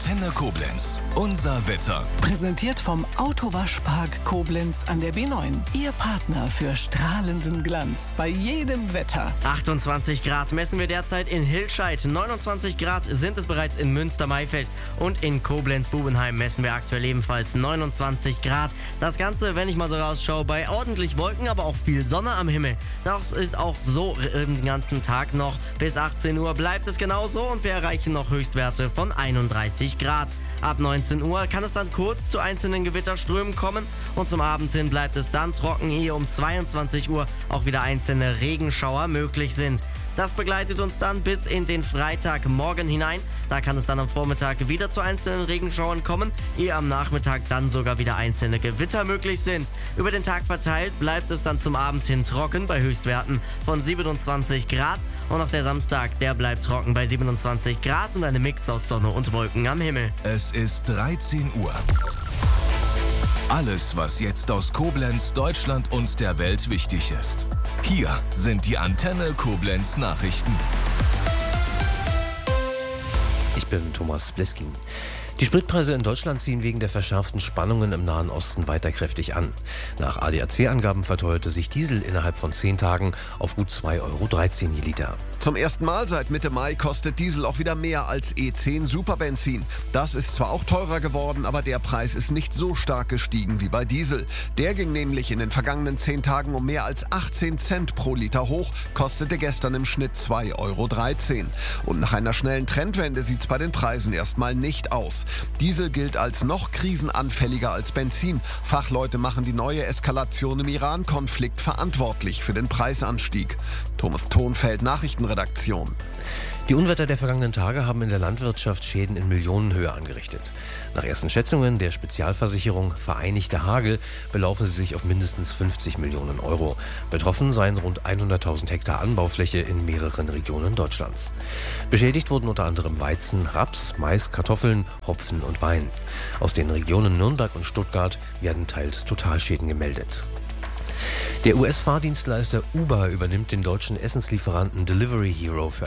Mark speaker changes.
Speaker 1: Antenne Koblenz. Unser Wetter.
Speaker 2: Präsentiert vom Autowaschpark Koblenz an der B9. Ihr Partner für strahlenden Glanz bei jedem Wetter.
Speaker 3: 28 Grad messen wir derzeit in Hilscheid. 29 Grad sind es bereits in Münster-Maifeld. Und in Koblenz-Bubenheim messen wir aktuell ebenfalls 29 Grad. Das Ganze, wenn ich mal so rausschaue, bei ordentlich Wolken, aber auch viel Sonne am Himmel. Das ist auch so den ganzen Tag noch. Bis 18 Uhr bleibt es genauso und wir erreichen noch Höchstwerte von 31 Grad. Ab 19 Uhr kann es dann kurz zu einzelnen Gewitterströmen kommen und zum Abend hin bleibt es dann trocken, ehe um 22 Uhr auch wieder einzelne Regenschauer möglich sind. Das begleitet uns dann bis in den Freitagmorgen hinein. Da kann es dann am Vormittag wieder zu einzelnen Regenschauern kommen, ehe am Nachmittag dann sogar wieder einzelne Gewitter möglich sind. Über den Tag verteilt bleibt es dann zum Abend hin trocken bei Höchstwerten von 27 Grad. Und auch der Samstag, der bleibt trocken bei 27 Grad und eine Mix aus Sonne und Wolken am Himmel.
Speaker 1: Es ist 13 Uhr. Alles, was jetzt aus Koblenz, Deutschland und der Welt wichtig ist. Hier sind die Antenne Koblenz Nachrichten.
Speaker 4: Ich bin Thomas Bleskin. Die Spritpreise in Deutschland ziehen wegen der verschärften Spannungen im Nahen Osten weiter kräftig an. Nach ADAC-Angaben verteuerte sich Diesel innerhalb von 10 Tagen auf gut 2,13 € je Liter.
Speaker 5: Zum ersten Mal seit Mitte Mai kostet Diesel auch wieder mehr als E10 Superbenzin. Das ist zwar auch teurer geworden, aber der Preis ist nicht so stark gestiegen wie bei Diesel. Der ging nämlich in den vergangenen 10 Tagen um mehr als 18 Cent pro Liter hoch, kostete gestern im Schnitt 2,13 €. Und nach einer schnellen Trendwende sieht es bei den Preisen erstmal nicht aus. Diesel gilt als noch krisenanfälliger als Benzin. Fachleute machen die neue Eskalation im Iran-Konflikt verantwortlich für den Preisanstieg. Thomas Thonfeld, Nachrichtenredaktion.
Speaker 4: Die Unwetter der vergangenen Tage haben in der Landwirtschaft Schäden in Millionenhöhe angerichtet. Nach ersten Schätzungen der Spezialversicherung Vereinigter Hagel belaufen sie sich auf mindestens 50 Millionen €. Betroffen seien rund 100.000 Hektar Anbaufläche in mehreren Regionen Deutschlands. Beschädigt wurden unter anderem Weizen, Raps, Mais, Kartoffeln, Hopfen und Wein. Aus den Regionen Nürnberg und Stuttgart werden teils Totalschäden gemeldet. Der US-Fahrdienstleister Uber übernimmt den deutschen Essenslieferanten Delivery Hero für